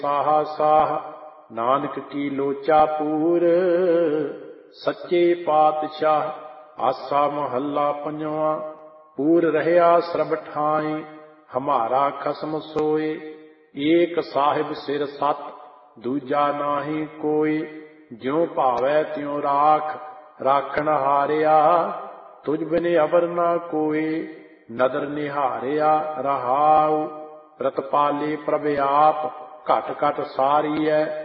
ਸਾਹਾ ਸਾਹ ਨਾਨਕ ਕੀ ਲੋਚਾ ਪੂਰ। ਸੱਚੇ ਪਾਤਸ਼ਾਹ ਆਸਾ ਮਹੱਲਾ ਪੰਜਵਾਂ। ਪੂਰ ਰਹਿਆ ਸਰਬ ਠਾਈ ਹਮਾਰਾ ਖਸਮ ਸੋਏ। ਏਕ ਸਾਹਿਬ ਸਿਰ ਸੱਤ ਦੂਜਾ ਨਾਹੀ ਕੋਈ। ਜਿਉ ਭਾਵੈ ਤਿਉ ਰਾਖ ਰਾਖਣ ਹਾਰਿਆ। ਤੁਝ ਬਿਨ ਅਵਰ ਨਾ ਕੋਈ ਨਦਰ ਨਿਹਾਰਿਆ। ਰਹਾਉ ਪ੍ਰਤਪਾਲੇ ਪ੍ਰਭ ਆਪ ਘਟ ਘਟ ਸਾਰੀਐ।